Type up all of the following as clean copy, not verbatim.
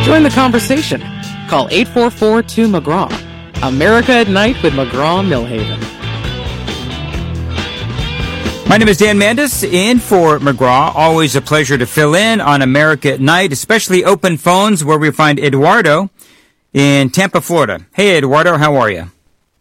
Join the conversation. Call 844-2McGraw. America at Night with McGraw-Milhaven. My name is Dan Mandis, in for McGraw. Always a pleasure to fill in on America at Night, especially open phones where we find Eduardo in Tampa, Florida. Hey, Eduardo, how are you?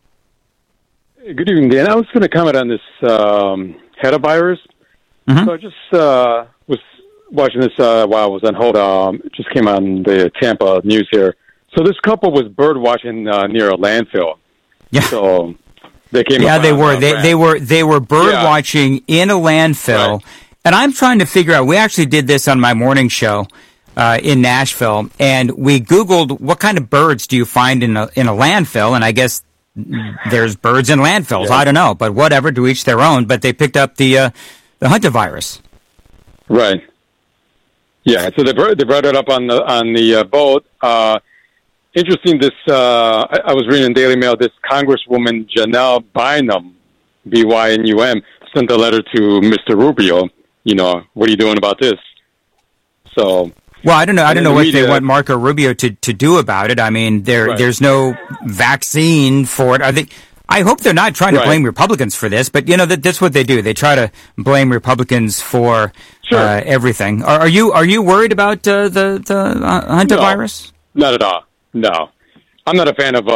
Good evening, Dan. I was going to comment on this hetavirus. Mm-hmm. So I just was watching this while I was on hold. It just came on the Tampa news here. So this couple was bird watching near a landfill. Yeah. So they came. Yeah, up they on, were. They were bird watching in a landfill, right. And I'm trying to figure out. We actually did this on my morning show in Nashville, and we Googled what kind of birds do you find in a landfill, and I guess there's birds in landfills. Yeah. I don't know, but whatever, to each their own. But they picked up the hantavirus. Right. Yeah. So they brought it up on the boat. Interesting. This I was reading in Daily Mail. This Congresswoman Janelle Bynum, BYNUM, sent a letter to Mr. Rubio. You know, what are you doing about this? So. Well, I don't know. I don't know what media, they want Marco Rubio to do about it. I mean, there's no vaccine for it. I hope they're not trying to blame Republicans for this, but you know that's what they do. They try to blame Republicans for everything. Are you worried about the hantavirus? No, not at all. No, I'm not a fan of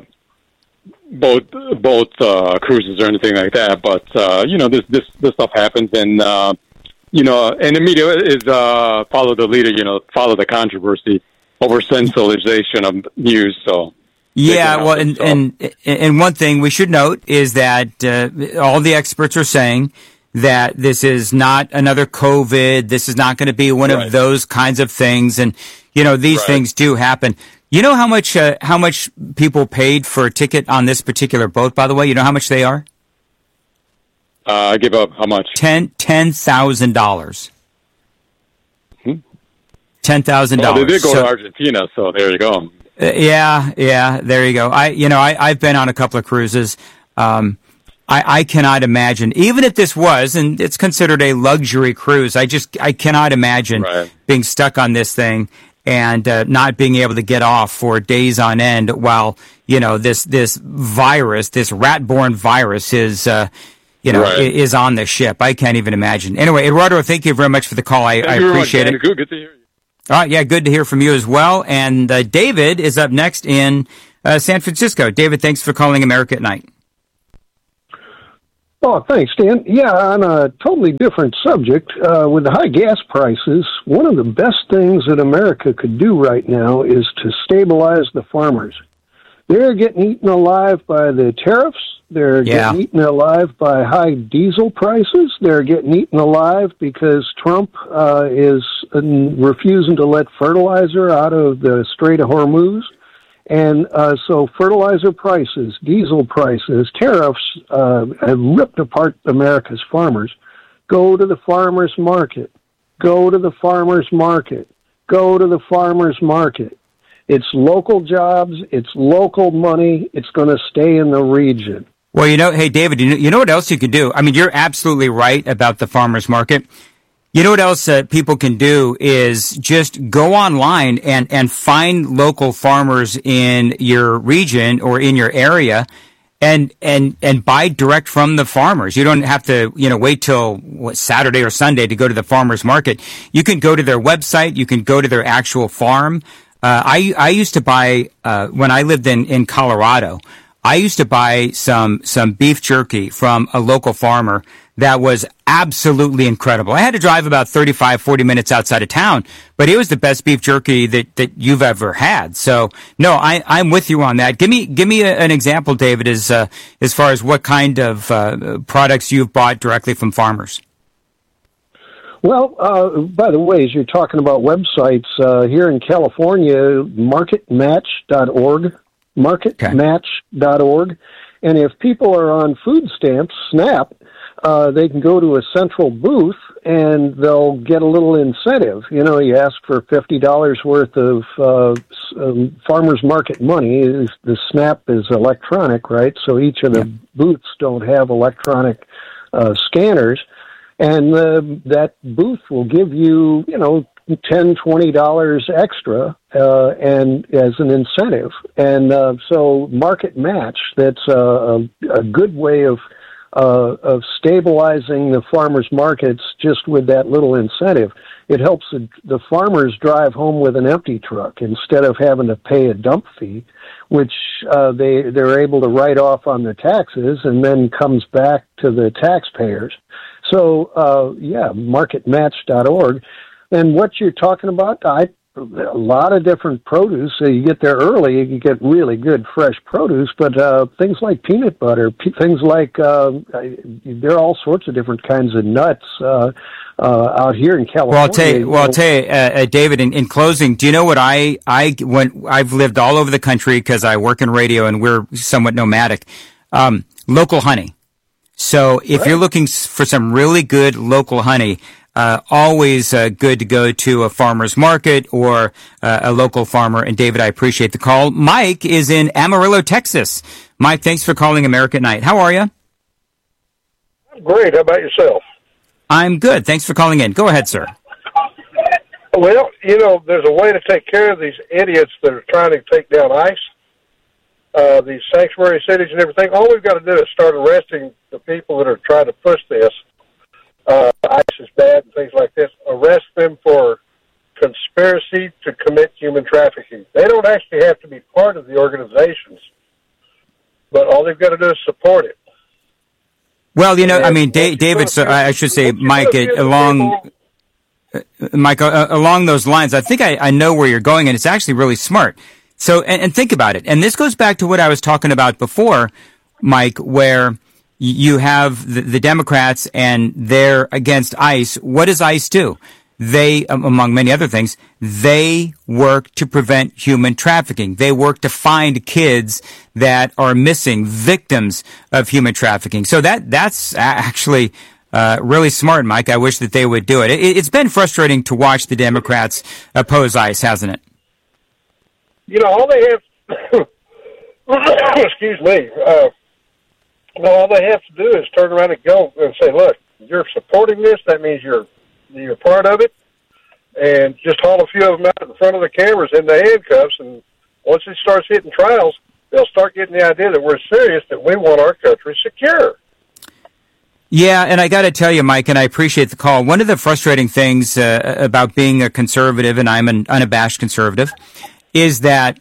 boat cruises or anything like that. But you know, this stuff happens, and you know, and the media is follow the leader. You know, follow the controversy over sensationalization of news. So. Yeah, well, and one thing we should note is that all the experts are saying that this is not another COVID. This is not going to be one of those kinds of things. And, you know, these things do happen. You know how much people paid for a ticket on this particular boat, by the way? You know how much they are? I give up how much? $10,000. $10,000. Well, they did go to Argentina, so there you go. Yeah, there you go. I've been on a couple of cruises. I cannot imagine, even if this was, and it's considered a luxury cruise, I cannot imagine being stuck on this thing and not being able to get off for days on end while, you know, this virus, this rat-borne virus is, is on the ship. I can't even imagine. Anyway, Eduardo, thank you very much for the call. I appreciate it. Good to hear you. All right, yeah, good to hear from you as well. And David is up next in San Francisco. David, thanks for calling America at Night. Oh, thanks, Dan. Yeah, on a totally different subject, with the high gas prices, one of the best things that America could do right now is to stabilize the farmers. They're getting eaten alive by the tariffs. They're getting eaten alive by high diesel prices. They're getting eaten alive because Trump is refusing to let fertilizer out of the Strait of Hormuz. And so fertilizer prices, diesel prices, tariffs have ripped apart America's farmers. Go to the farmer's market. Go to the farmer's market. Go to the farmer's market. It's local jobs. It's local money. It's going to stay in the region. Well, you know, hey, David, you know what else you can do? I mean, you're absolutely right about the farmer's market. You know what else people can do is just go online and find local farmers in your region or in your area and buy direct from the farmers. You don't have to, wait till Saturday or Sunday to go to the farmer's market. You can go to their website. You can go to their actual farm. I used to buy, when I lived in Colorado, I used to buy some beef jerky from a local farmer that was absolutely incredible. I had to drive about 35, 40 minutes outside of town, but it was the best beef jerky that you've ever had. So, no, I'm with you on that. Give me an example, David, as far as what kind of products you've bought directly from farmers. Well, by the way, as you're talking about websites, here in California, marketmatch.org, marketmatch.org. And if people are on food stamps, SNAP, they can go to a central booth and they'll get a little incentive. You know, you ask for $50 worth of farmers market money. The SNAP is electronic, right? So each of the booths don't have electronic scanners. And that booth will give you, $10-20 extra, and as an incentive. And so market match, that's a good way of stabilizing the farmers markets just with that little incentive. It helps the farmers drive home with an empty truck instead of having to pay a dump fee, which they're able to write off on their taxes and then comes back to the taxpayers. So, marketmatch.org. And what you're talking about, a lot of different produce. So you get there early, you get really good fresh produce, but things like peanut butter, things like, there are all sorts of different kinds of nuts out here in California. Well, I'll tell you, David, in closing, do you know what I've lived all over the country because I work in radio and we're somewhat nomadic, local honey. So if you're looking for some really good local honey, always good to go to a farmer's market or a local farmer. And David, I appreciate the call. Mike is in Amarillo, Texas. Mike, thanks for calling America at Night. How are you? I'm great. How about yourself? I'm good. Thanks for calling in. Go ahead, sir. Well, there's a way to take care of these idiots that are trying to take down ICE, these sanctuary cities and everything. All we've got to do is start arresting the people that are trying to push this. ICE is bad and things like this. Arrest them for conspiracy to commit human trafficking. They don't actually have to be part of the organizations, but all they've got to do is support it. Well, David, so I should say, Mike, along those lines, I think I know where you're going, and it's actually really smart. So, and think about it. And this goes back to what I was talking about before, Mike, where you have the Democrats and they're against ICE. What does ICE do? They, among many other things, they work to prevent human trafficking. They work to find kids that are missing, victims of human trafficking. So that's actually really smart, Mike. I wish that they would do it. It's been frustrating to watch the Democrats oppose ICE, hasn't it? All they have, excuse me, all they have to do is turn around and go and say, look, you're supporting this. That means you're part of it. And just haul a few of them out in front of the cameras in the handcuffs. And once it starts hitting trials, they'll start getting the idea that we're serious, that we want our country secure. Yeah, and I got to tell you, Mike, and I appreciate the call. One of the frustrating things about being a conservative, and I'm an unabashed conservative, is that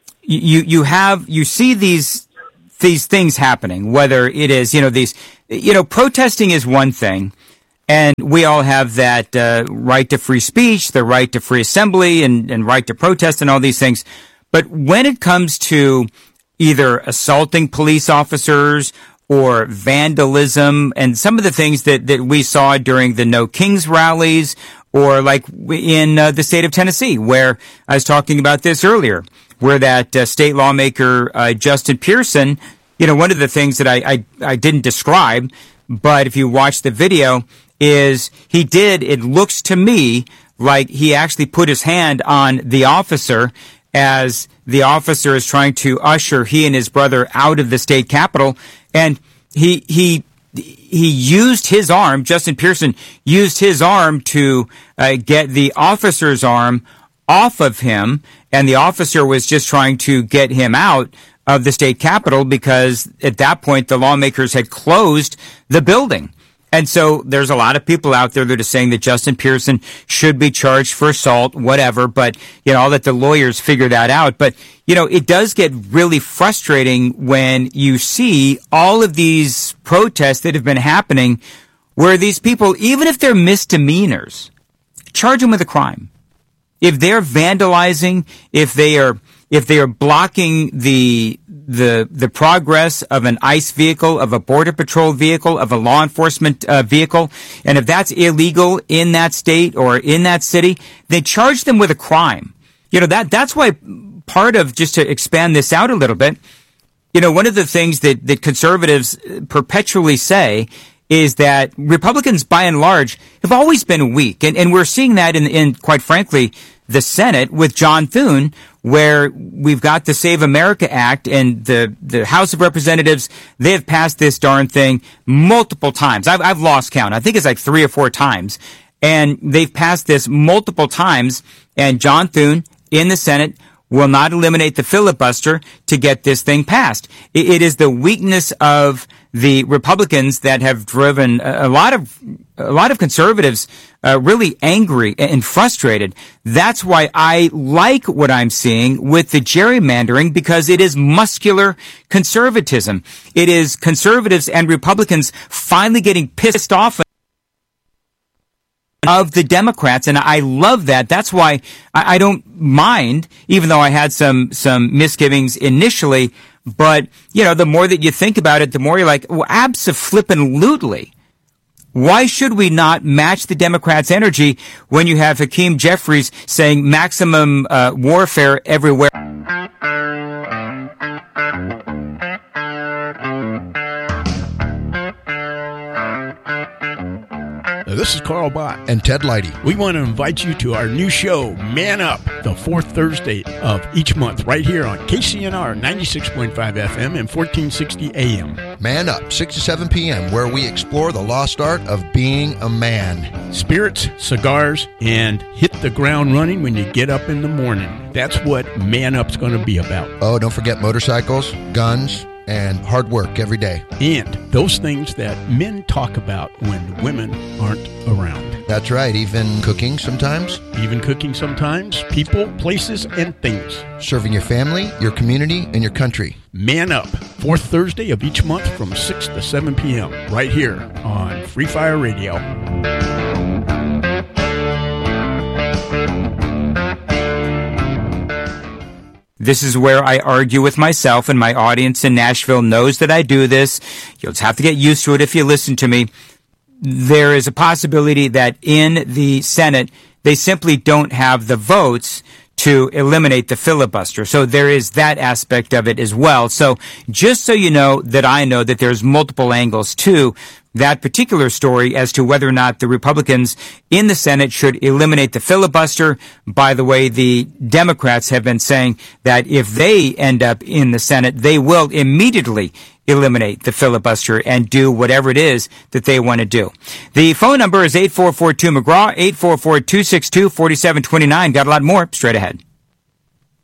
you see these things happening, whether it is, protesting is one thing, and we all have that right to free speech, the right to free assembly, and right to protest and all these things. But when it comes to either assaulting police officers or vandalism and some of the things that we saw during the No Kings rallies, or like in the state of Tennessee, where I was talking about this earlier, where that state lawmaker, Justin Pearson, one of the things that I didn't describe, but if you watch the video, is it looks to me like he actually put his hand on the officer as the officer is trying to usher he and his brother out of the state capitol. And he used his arm, Justin Pearson used his arm to get the officer's arm off of him, and the officer was just trying to get him out of the state capitol because at that point the lawmakers had closed the building. And so there's a lot of people out there that are saying that Justin Pearson should be charged for assault, whatever, but, I'll let the lawyers figure that out. But, it does get really frustrating when you see all of these protests that have been happening where these people, even if they're misdemeanors, charge them with a crime. If they're vandalizing, if they are blocking the progress of an ICE vehicle, of a border patrol vehicle, of a law enforcement vehicle, and if that's illegal in that state or in that city, they charge them with a crime. That's why part of, just to expand this out a little bit, one of the things that conservatives perpetually say is that Republicans, by and large, have always been weak. And we're seeing that in quite frankly, the Senate with John Thune, where we've got the Save America Act, and the House of Representatives, they have passed this darn thing multiple times. I've lost count. I think it's like 3 or 4 times. And they've passed this multiple times, and John Thune in the Senate will not eliminate the filibuster to get this thing passed. It is the weakness of the Republicans that have driven a lot of conservatives really angry and frustrated. That's why I like what I'm seeing with the gerrymandering, because it is muscular conservatism. It is conservatives and Republicans finally getting pissed off of the Democrats, and I love that. That's why I don't mind, even though I had some misgivings initially. But, the more that you think about it, the more you're like, well, abso-flippin-lutely. Why should we not match the Democrats' energy when you have Hakeem Jeffries saying maximum warfare everywhere? This is Carl Bott and Ted Leidy. We want to invite you to our new show, Man Up, the fourth Thursday of each month, right here on KCNR 96.5 FM and 1460 AM. Man Up, 6 to 7 p.m., where we explore the lost art of being a man. Spirits, cigars, and hit the ground running when you get up in the morning. That's what Man Up's going to be about. Oh, don't forget motorcycles, guns, and hard work every day. And those things that men talk about when women aren't around. That's right. Even cooking sometimes. People, places, and things. Serving your family, your community, and your country. Man Up, fourth Thursday of each month from 6 to 7 p.m. right here on Free Fire Radio. This is where I argue with myself, and my audience in Nashville knows that I do this. You'll just have to get used to it if you listen to me. There is a possibility that in the Senate, they simply don't have the votes to eliminate the filibuster. So there is that aspect of it as well. So just so you know that I know that there's multiple angles to that particular story as to whether or not the Republicans in the Senate should eliminate the filibuster. By the way, the Democrats have been saying that if they end up in the Senate, they will immediately eliminate the filibuster and do whatever it is that they want to do. The phone number is 8442-McGraw, 844-262-4729. Got a lot more straight ahead.